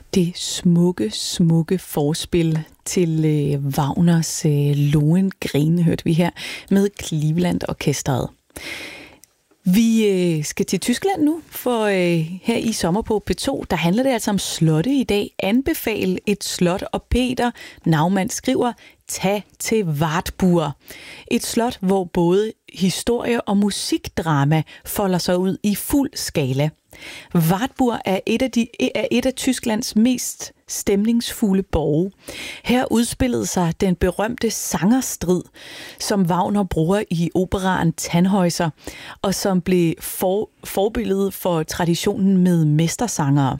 Det smukke forspil til Wagners Lohengrin, hørte vi her, med Cleveland Orkestret. Vi skal til Tyskland nu, for her i Sommer på P2, der handler det altså om slotte i dag. Anbefale et slot, og Peter Naumann skriver, tag til Wartburg. Et slot, hvor både historie og musikdrama folder sig ud i fuld skala. Wartburg er et af Tysklands mest stemningsfulde borge. Her udspillede sig den berømte sangerstrid, som Wagner bruger i operaen Tannhäuser, og som blev forbilledet for traditionen med mestersangere.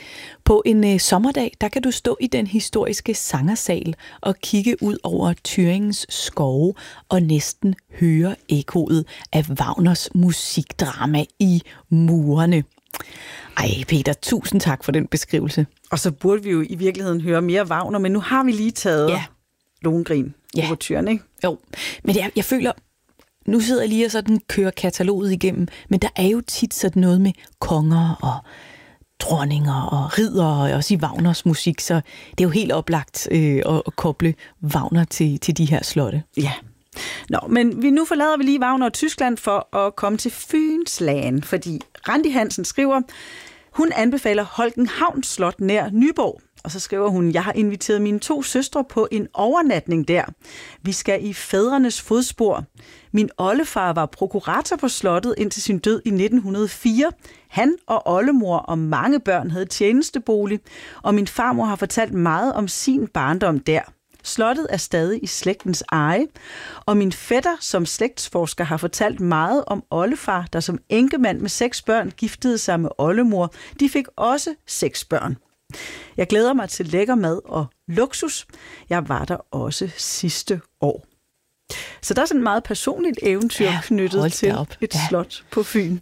På en sommerdag, der kan du stå i den historiske sangersal og kigge ud over Thüringens skove og næsten høre ekkoet af Wagners musikdrama i murene. Ej, Peter, tusind tak for den beskrivelse. Og så burde vi jo i virkeligheden høre mere Wagner, men nu har vi lige taget Lohengrin overturen, ikke? Jo, men jeg føler, nu sidder jeg lige og sådan kører kataloget igennem, men der er jo tit sådan noget med konger og dronninger og riddere, også i Wagners musik, så det er jo helt oplagt at koble Wagner til de her slotte. Ja. Nå, men nu forlader vi lige Wagner og Tyskland for at komme til Fynslagen, fordi Randi Hansen skriver, hun anbefaler Holkenhavn Slot nær Nyborg. Og så skriver hun, jeg har inviteret mine 2 søstre på en overnatning der. Vi skal i fædrenes fodspor. Min oldefar var prokurator på slottet indtil sin død i 1904. Han og oldemor og mange børn havde tjenestebolig, og min farmor har fortalt meget om sin barndom der. Slottet er stadig i slægtens eje, og min fætter som slægtsforsker har fortalt meget om oldefar, der som enkemand med 6 børn giftede sig med oldemor. De fik også 6 børn. Jeg glæder mig til lækker mad og luksus. Jeg var der også sidste år. Så der er sådan et meget personligt eventyr knyttet til et slot på Fyn.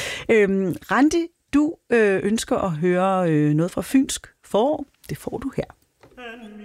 Randi, du ønsker at høre noget fra Fynsk forår. Det får du her.